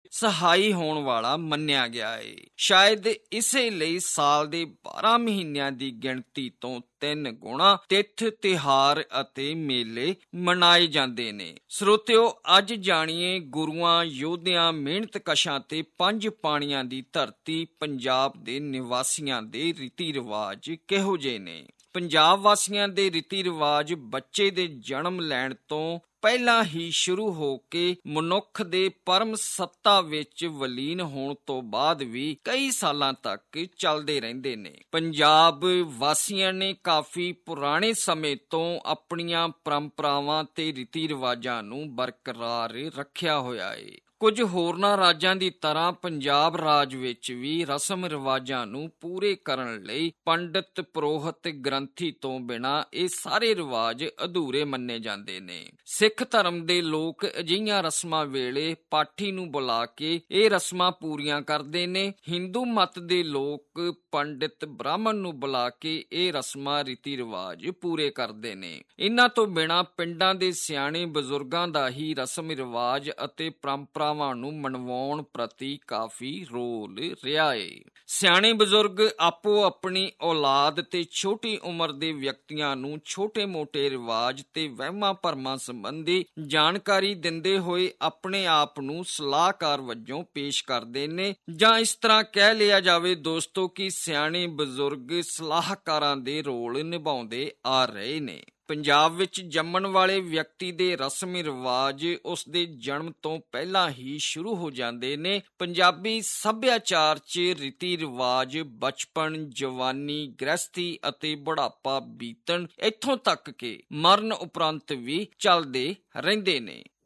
ਸਹਾਈ ਹੋਣ ਵਾਲਾ ਮੰਨਿਆ ਗਿਆ ਏ। ਸ਼ਾਇਦ ਇਸੇ ਲਈ ਸਾਲ ਦੇ 12 ਮਹੀਨਿਆਂ ਦੀ ਗਿਣਤੀ ਤੋਂ 3 ਗੁਣਾ ਤਿੱਥ, ਤਿਉਹਾਰ ਅਤੇ ਮੇਲੇ ਮਨਾਏ ਜਾਂਦੇ ਨੇ। ਸਰੋਤਿਓ, ਅੱਜ ਜਾਣੀਏ ਗੁਰੂਆਂ, ਯੋਧਿਆਂ, ਮਿਹਨਤਕਸ਼ਾਂ ਤੇ 5 ਪਾਣੀਆਂ ਦੀ ਧਰਤੀ ਪੰਜਾਬ ਦੇ ਨਿਵਾਸੀਆਂ ਦੇ ਰੀਤੀ ਰਿਵਾਜ ਕਿਹੋ ਜਿਹੇ ਨੇ। ਪੰਜਾਬ ਵਾਸੀਆਂ ਦੇ ਰੀਤੀ ਰਿਵਾਜ ਬੱਚੇ ਦੇ ਜਨਮ ਲੈਣ ਤੋਂ ਪਹਿਲਾਂ ਹੀ ਸ਼ੁਰੂ ਹੋ ਕੇ ਮਨੁੱਖ ਦੇ ਪਰਮ ਸੱਤਾ ਵਿੱਚ ਵਲੀਨ ਹੋਣ ਤੋਂ ਬਾਅਦ ਵੀ ਕਈ ਸਾਲਾਂ ਤੱਕ ਚੱਲਦੇ ਰਹਿੰਦੇ ਨੇ। ਪੰਜਾਬ ਵਾਸੀਆਂ ਨੇ ਕਾਫੀ ਪੁਰਾਣੇ ਸਮੇਂ ਤੋਂ ਆਪਣੀਆਂ ਪਰੰਪਰਾਵਾਂ ਤੇ ਰੀਤੀ ਰਿਵਾਜਾਂ ਨੂੰ ਬਰਕਰਾਰ ਰੱਖਿਆ ਹੋਇਆ ਏ। ਕੁਝ ਹੋਰਨਾਂ ਰਾਜਾਂ ਦੀ ਤਰ੍ਹਾਂ ਪੰਜਾਬ ਰਾਜ ਵਿੱਚ ਵੀ ਰਸਮ ਰਿਵਾਜਾਂ ਨੂੰ ਪੂਰੇ ਕਰਨ ਲਈ ਪੰਡਿਤ, ਪੁਰੋਹਿਤ, ਗ੍ਰੰਥੀ ਤੋਂ ਬਿਨਾਂ ਇਹ ਸਾਰੇ ਰਿਵਾਜ ਅਧੂਰੇ ਮੰਨੇ ਜਾਂਦੇ ਨੇ। ਸਿੱਖ ਧਰਮ ਦੇ ਲੋਕ ਅਜਿਹੀਆਂ ਰਸਮਾਂ ਵੇਲੇ ਪਾਠੀ ਨੂੰ ਬੁਲਾ ਕੇ ਇਹ ਰਸਮਾਂ ਪੂਰੀਆਂ ਕਰਦੇ ਨੇ। ਹਿੰਦੂ ਮਤ ਦੇ ਲੋਕ ਪੰਡਿਤ, ਬ੍ਰਾਹਮਣ ਨੂੰ ਬੁਲਾ ਕੇ ਇਹ ਰਸਮਾਂ, ਰੀਤੀ ਰਿਵਾਜ ਪੂਰੇ ਕਰਦੇ ਨੇ। ਇਹਨਾਂ ਤੋਂ ਬਿਨਾਂ ਪਿੰਡਾਂ ਦੇ ਸਿਆਣੇ ਬਜ਼ੁਰਗਾਂ ਦਾ ਹੀ ਰਸਮ ਰਿਵਾਜ ਅਤੇ ਪਰੰਪਰਾ ਨੂੰ ਮਨਵਾਉਣ ਪ੍ਰਤੀ ਕਾਫੀ ਰੋਲ ਰਿਹਾ ਏ। ਸਿਆਣੇ ਬਜ਼ੁਰਗ ਆਪੋ ਆਪਣੀ ਔਲਾਦ ਤੇ ਛੋਟੀ ਉਮਰ ਦੇ ਵਿਅਕਤੀਆਂ ਨੂੰ ਛੋਟੇ-ਮੋਟੇ ਰਿਵਾਜ ਤੇ ਵਹਿਮਾਂ ਭਰਮਾਂ ਸੰਬੰਧੀ ਜਾਣਕਾਰੀ ਦਿੰਦੇ ਹੋਏ ਆਪਣੇ ਆਪ ਨੂੰ ਸਲਾਹਕਾਰ ਵਜੋਂ ਪੇਸ਼ ਕਰਦੇ ਨੇ, ਜਾਂ ਇਸ ਤਰ੍ਹਾਂ ਕਹਿ ਲਿਆ ਜਾਵੇ ਦੋਸਤੋ ਕਿ ਸਿਆਣੇ ਬਜ਼ੁਰਗ ਸਲਾਹਕਾਰਾਂ ਦੇ ਰੋਲ ਨਿਭਾਉਂਦੇ ਆ ਰਹੇ ਨੇ। ਪੰਜਾਬ ਵਿੱਚ ਜੰਮਣ ਵਾਲੇ ਵਿਅਕਤੀ ਦੇ ਰਸਮੀ ਰਿਵਾਜ ਉਸ ਦੇ ਜਨਮ ਤੋਂ ਪਹਿਲਾਂ ਹੀ ਸ਼ੁਰੂ ਹੋ ਜਾਂਦੇ ਨੇ। ਪੰਜਾਬੀ ਸੱਭਿਆਚਾਰ 'ਚ ਰੀਤੀ ਰਿਵਾਜ ਬਚਪਨ, ਜਵਾਨੀ, ਗ੍ਰਸਤੀ ਅਤੇ ਬੁਢਾਪਾ ਬੀਤਣ, ਇੱਥੋਂ ਤੱਕ ਕਿ ਮਰਨ ਉਪਰੰਤ ਵੀ ਚੱਲਦੇ ਰਹਿੰਦੇ ਨੇ।